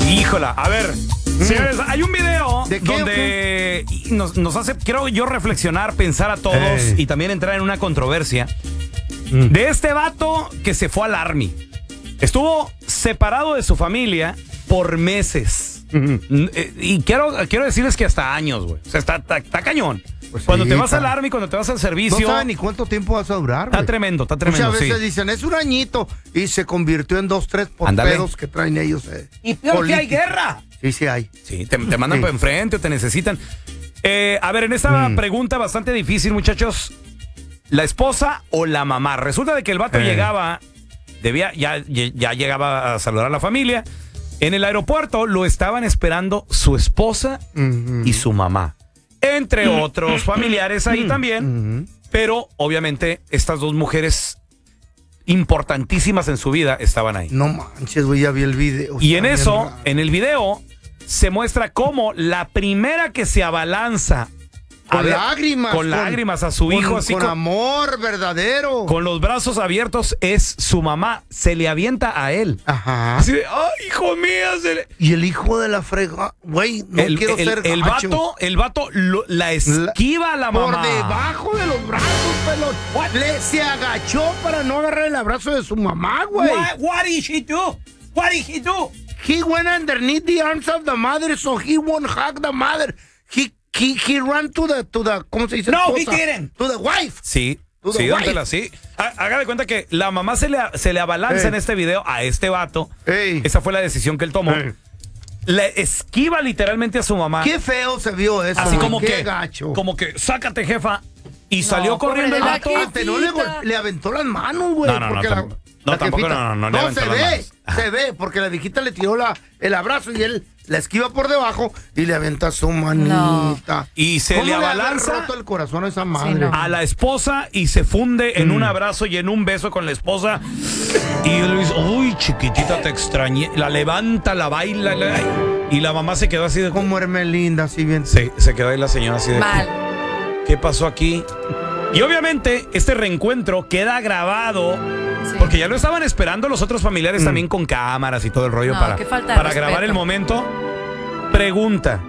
Híjola, a ver, señores, hay un video donde nos hace, quiero yo reflexionar, pensar a todos y también entrar en una controversia de este vato que se fue al Army. Estuvo separado de su familia por meses. Y quiero decirles que hasta años, güey. O sea, está cañón. Pues cuando sí, te vas al Army, cuando te vas al servicio. No saben ni cuánto tiempo vas a durar. Está tremendo, está tremendo. Muchas veces dicen, es un añito. Y se convirtió en 2, 3 por pedos que traen ellos. Y peor que hay guerra. Sí hay. Sí, te mandan para enfrente o te necesitan. A ver, en esta pregunta bastante difícil, muchachos. ¿La esposa o la mamá? Resulta de que el vato llegaba, ya llegaba a saludar a la familia. En el aeropuerto lo estaban esperando su esposa y su mamá. Entre otros familiares ahí también. Pero, obviamente, estas dos mujeres importantísimas en su vida estaban ahí. No manches, güey, ya vi el video. Y en eso, en el video, se muestra cómo la primera que se abalanza con lágrimas a su hijo, así con amor verdadero, con los brazos abiertos, es su mamá. Se le avienta a él. Ajá. Así de, ¡ay, hijo mío! Y el hijo de la frega, güey, no quiero ser gacho. El vato la esquiva a la mamá. Por debajo de los brazos, pelón. Se agachó para no agarrar el abrazo de su mamá, güey. What did he do? What did he do? He went underneath the arms of the mother, so he won't hug the mother. He ran to the ¿cómo se dice? No, he didn't. To the wife. Sí, sí. Haga de cuenta que la mamá se le abalanza en este video a este vato. Esa fue la decisión que él tomó. Le esquiva literalmente a su mamá. Qué feo se vio eso. Así como qué que, gacho. Como que, sácate, jefa. Y salió corriendo el vato. No le aventó las manos, güey. No, tampoco no le aventó las manos. Se ve, porque la viejita le tiró el abrazo y él la esquiva por debajo y le aventa su manita. No. Y se le abalanza roto el corazón a esa madre. A la esposa y se funde en un abrazo y en un beso con la esposa. Y él dice, uy, chiquitita, te extrañé. La levanta, la baila. Y la mamá se quedó así de... Como Hermelinda, así bien. Sí, se quedó ahí la señora así de... Mal. ¿Qué pasó aquí? Y obviamente este reencuentro queda grabado porque ya lo estaban esperando los otros familiares también con cámaras y todo el rollo para grabar el momento. Pregunta,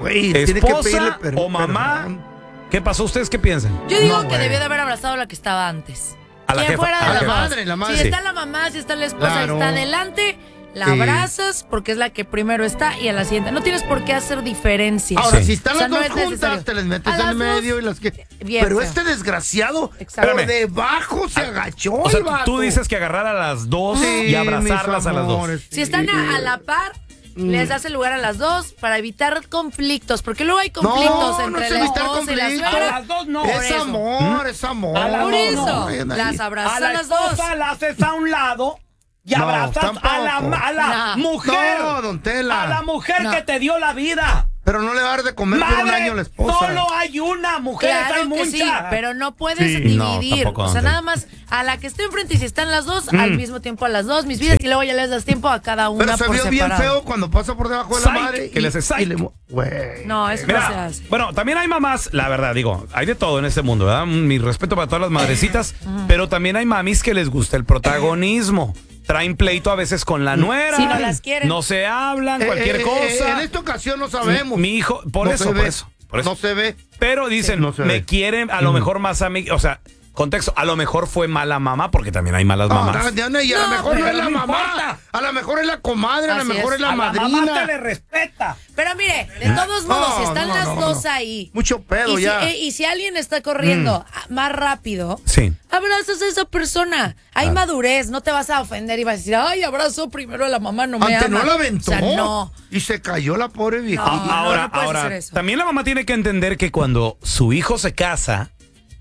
¿esposa o mamá? ¿Qué pasó? ¿Ustedes qué piensan? Yo digo que debió de haber abrazado a la que estaba antes. A la jefa, fuera a de la madre. Si está la mamá, si está la esposa, Claro. está adelante, la abrazas porque es la que primero está y a la siguiente. No tienes por qué hacer diferencias. Ahora, si están las no dos es juntas, necesario. te les metes A en las medio dos, y las que... bien Pero feo. este desgraciado, Exacto. por debajo se agachó. O sea, el vato. tú dices que agarrar a las dos y abrazarlas a las dos. Si están a la par, les das el lugar a las dos para evitar conflictos, porque luego hay conflictos entre la esposa y la suegra. A las dos no. Es amor, es amor. Por eso, No, las abrazas A la a las dos. esposa la haces a un lado y No, abrazas tampoco. a la No. mujer. No, don Tela. A la mujer No. que te dio la vida. Pero no le va a dar de comer por un año a la esposa. Solo hay una mujer, hay Claro que muchas. sí, pero no puedes Sí. dividir. No, tampoco, o sea, no. nada más a la que esté enfrente y si están las dos, al mismo tiempo a las dos, mis vidas, y luego ya les das tiempo a cada una Pero se por vio bien separado. feo cuando pasa por debajo de la Psych, madre. que le hace psych. Güey. No, eso no se Mira, hace. bueno, también hay mamás, la verdad, digo, hay de todo en este mundo, ¿verdad? Mi respeto para todas las madrecitas, pero también hay mamis que les gusta el protagonismo. Traen pleito a veces con la nuera. Si no las quieren. No se hablan, cualquier cosa. En esta ocasión no sabemos. Mi hijo, por No eso. No se ve. Pero dicen, no se me ve. quieren a lo mejor más a mí. O sea, contexto, a lo mejor fue mala mamá, porque también hay malas mamás. Y a lo mejor no pero es la no mamá. importa. A lo mejor es la comadre, a lo Así mejor es. es la A la mamá madrina. se le respeta. Pero mire, de todos modos, si están las dos ahí. Mucho pedo y ya. y si alguien está corriendo más rápido, Sí. abrazas a esa persona. Hay madurez, no te vas a ofender y vas a decir, ay, abrazo primero a la mamá, no me Antes ama. no la aventó. O sea, no. Y se cayó la pobre viejita. No puedes hacer eso. También la mamá tiene que entender que cuando su hijo se casa,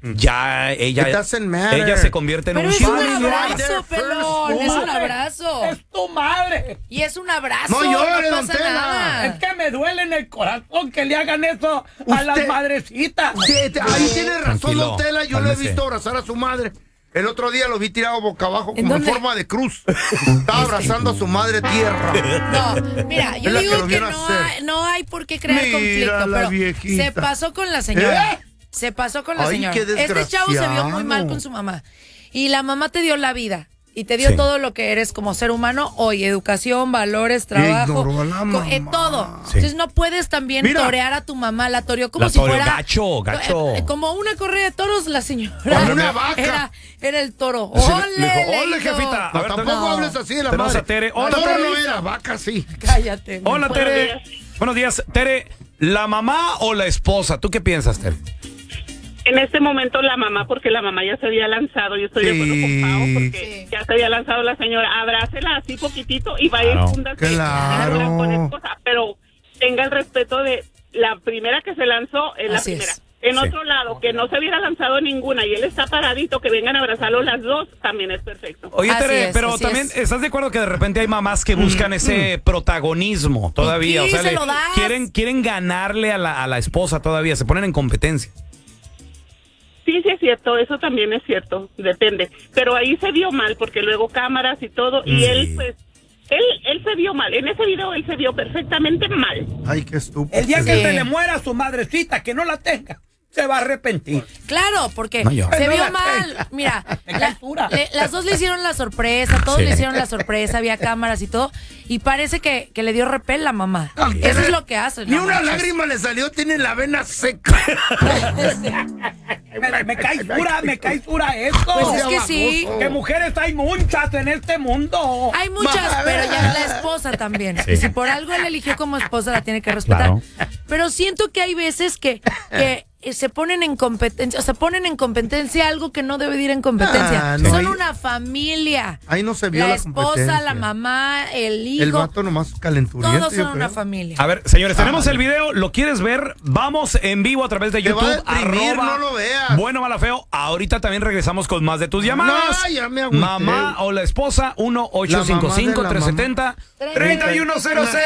ya ella It doesn't matter. ella se convierte en Pero un es un familiar. abrazo, pelón, es un abrazo. Es tu madre. Y es un abrazo, No llore, don pasa Tela. nada. Es que me duele en el corazón que le hagan eso a Usted- las madrecitas. Ahí tiene razón, Tranquilo, don Tela. Yo lo he cálmese. visto abrazar a su madre. El otro día lo vi tirado boca abajo ¿En como en dónde? forma de cruz. Estaba abrazando a su madre tierra. No, mira, yo Es la que digo lo que viene a hacer. no hay por qué crear Mira conflicto, la pero viejita. se pasó con la señora. ¿Eh? Se pasó con la Ay, señora. qué Este chavo se vio muy mal desgraciado. con su mamá. Y la mamá te dio la vida. y te dio todo lo que eres como ser humano hoy, educación, valores, trabajo, todo. Sí. Entonces no puedes también torear a tu mamá, la toreó como si fuera gacho. Como una corrida de toros, la señora. Como una vaca. Era el toro. ¡Ole, jefita! No, tampoco hables así de la madre. Tere. Hola, toro no era, vaca sí. Cállate. Hola, Tere. Buenos días. Tere, ¿la mamá o la esposa? ¿Tú qué piensas, Tere? En este momento la mamá, porque la mamá ya se había lanzado. Yo estoy de acuerdo con Pao, porque ya se había lanzado la señora. Abrácela así poquitito y vaya y fúndase. Claro. Con esposa, pero tenga el respeto de la primera que se lanzó, es la primera. En otro lado, que no se hubiera lanzado ninguna y él está paradito, que vengan a abrazarlo las dos, también es perfecto. Oye, Tere, pero también, ¿estás de acuerdo que de repente hay mamás que buscan ese protagonismo todavía? Sí, o sea, quieren ganarle a la esposa todavía, se ponen en competencia. Sí, es cierto, eso también es cierto, depende. Pero ahí se vio mal, porque luego cámaras y todo, y él, pues, él se vio mal. En ese video él se vio perfectamente mal. Ay, qué estúpido. El día que se le muera a su madrecita, que no la tenga, se va a arrepentir. Claro, porque se vio mal. Mira, las dos le hicieron la sorpresa, todos le hicieron la sorpresa, había cámaras y todo, y parece que le dio repel la mamá. Eso es lo que hace. Ni una lágrima le salió, tiene la vena seca. Me cae dura esto. Pues es que sí. Que mujeres hay muchas en este mundo. Hay muchas, pero ya la esposa también. Y si por algo él eligió como esposa, la tiene que respetar. Claro. Pero siento que hay veces que se ponen en competencia, o sea, ponen en competencia algo que no debe de ir en competencia. Son una familia. Ahí no se vio la la esposa, la mamá, el hijo. El vato nomás calenturiento. Todos son una familia. A ver, señores, tenemos el video. ¿Lo quieres ver? Vamos en vivo a través de YouTube. No lo veas. Bueno, mala, feo. Ahorita también regresamos con más de tus llamadas. No, ya me agüité. Mamá o la esposa, 1-855-370-3100.